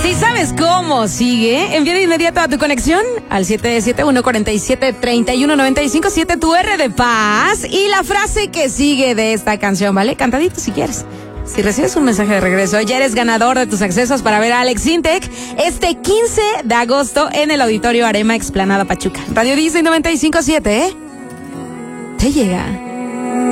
Si sabes cómo sigue, envía de inmediato a tu conexión al 771-47-31-95-7 tu R de paz y la frase que sigue de esta canción, ¿vale? Cantadito si quieres. Si recibes un mensaje de regreso, ya eres ganador de tus accesos para ver a Alex Intec este 15 de agosto en el Auditorio Arema Explanada Pachuca. Radio Disney 95.7, ¿eh? Te llega.